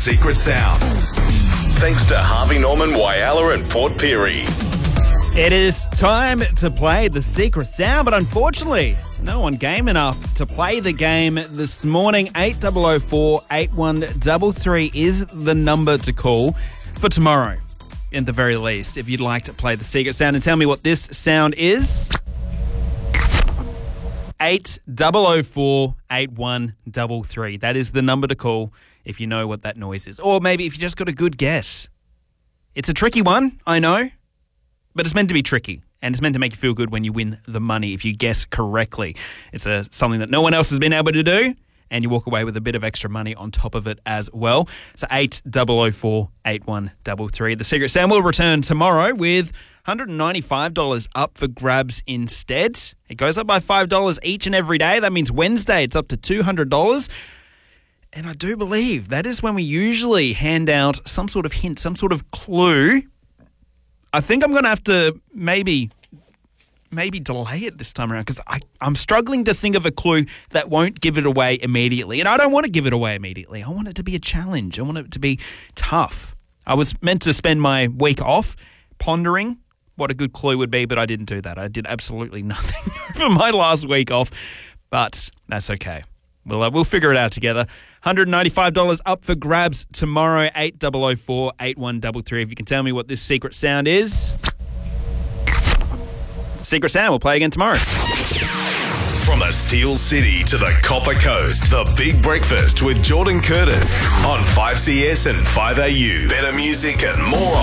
secret sound. Thanks to Harvey Norman, Whyalla and Port Pirie. It is time to play the secret sound, but unfortunately, no one game enough to play the game this morning. 8004 8133 is the number to call for tomorrow, in the very least, if you'd like to play the secret sound and tell me what this sound is. 8004 8133. That is the number to call if you know what that noise is. Or maybe if you just got a good guess. It's a tricky one, I know. But it's meant to be tricky, and it's meant to make you feel good when you win the money if you guess correctly. It's something that no one else has been able to do, and you walk away with a bit of extra money on top of it as well. So 8004 8133. The secret sound will return tomorrow with $195 up for grabs instead. It goes up by $5 each and every day. That means Wednesday it's up to $200. And I do believe that is when we usually hand out some sort of hint, some sort of clue. I think I'm going to have to maybe delay it this time around because I'm struggling to think of a clue that won't give it away immediately. And I don't want to give it away immediately. I want it to be a challenge. I want it to be tough. I was meant to spend my week off pondering what a good clue would be, but I didn't do that. I did absolutely nothing for my last week off, but that's okay. We'll figure it out together. $195 up for grabs tomorrow, 8004 8133. If you can tell me what this secret sound is. Secret sound, we'll play again tomorrow. From the Steel City to the Copper Coast, the Big Breakfast with Jordan Curtis on 5CS and 5AU. Better music and more